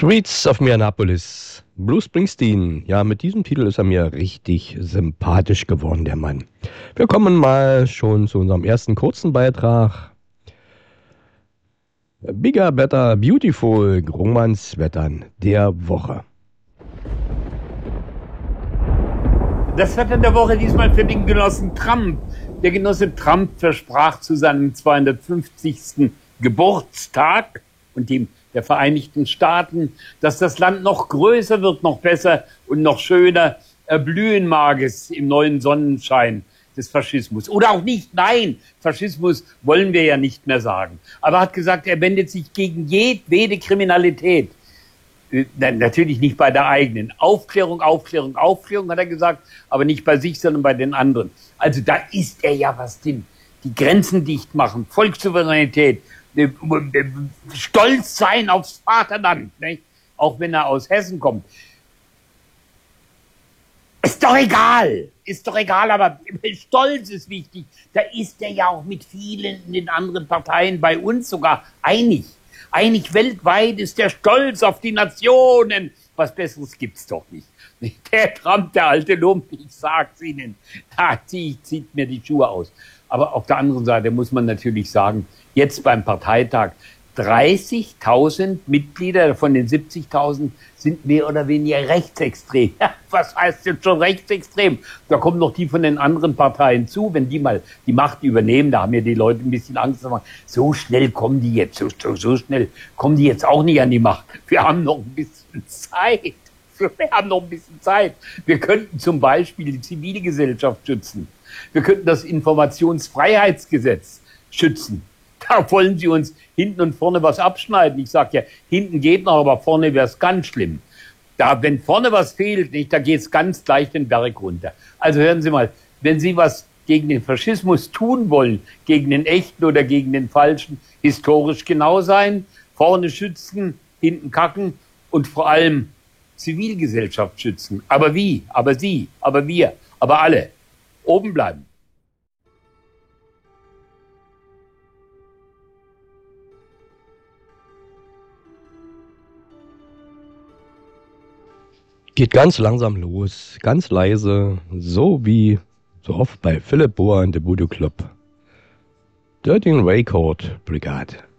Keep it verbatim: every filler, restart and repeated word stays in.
Streets of Minneapolis. Bruce Springsteen. Ja, mit diesem Titel ist er mir richtig sympathisch geworden, der Mann. Wir kommen mal schon zu unserem ersten kurzen Beitrag. Bigger, Better, Beautiful, Grummanns Wettern der Woche. Das Wetter der Woche diesmal für den Genossen Trump. Der Genosse Trump versprach zu seinem zweihundertfünfzigsten Geburtstag und dem der Vereinigten Staaten, dass das Land noch größer wird, noch besser und noch schöner erblühen mag es im neuen Sonnenschein des Faschismus. Oder auch nicht, nein, Faschismus wollen wir ja nicht mehr sagen. Aber er hat gesagt, er wendet sich gegen jedwede Kriminalität. Natürlich nicht bei der eigenen. Aufklärung, Aufklärung, Aufklärung, hat er gesagt, aber nicht bei sich, sondern bei den anderen. Also da ist er ja was drin. Die Grenzen dicht machen, Volkssouveränität, stolz sein aufs Vaterland, nicht? Auch wenn er aus Hessen kommt. Ist doch egal, ist doch egal, aber Stolz ist wichtig. Da ist er ja auch mit vielen in den anderen Parteien, bei uns sogar einig. Einig weltweit ist der Stolz auf die Nationen. Was Besseres gibt's doch nicht. Der Trump, der alte Lump, ich sag's Ihnen, da zieht, zieht mir die Schuhe aus. Aber auf der anderen Seite muss man natürlich sagen, jetzt beim Parteitag, dreißigtausend Mitglieder von den siebzigtausend sind mehr oder weniger rechtsextrem. Ja, was heißt jetzt schon rechtsextrem? Da kommen noch die von den anderen Parteien zu, wenn die mal die Macht übernehmen, da haben ja die Leute ein bisschen Angst. So schnell kommen die jetzt, so, so, so schnell kommen die jetzt auch nicht an die Macht. Wir haben noch ein bisschen Zeit. Wir haben noch ein bisschen Zeit. Wir könnten zum Beispiel die Zivilgesellschaft schützen. Wir könnten das Informationsfreiheitsgesetz schützen. Da wollen sie uns hinten und vorne was abschneiden. Ich sage ja, hinten geht noch, aber vorne wäre es ganz schlimm. Da, wenn vorne was fehlt, nicht, da geht es ganz gleich den Berg runter. Also hören Sie mal, wenn Sie was gegen den Faschismus tun wollen, gegen den echten oder gegen den falschen, historisch genau sein, vorne schützen, hinten kacken und vor allem Zivilgesellschaft schützen. Aber wie? Aber Sie, aber wir, aber alle. Oben bleiben. Geht ganz langsam los, ganz leise, so wie so oft bei Philipp Bohr und der Voodoo Club. Dirty Record Brigade.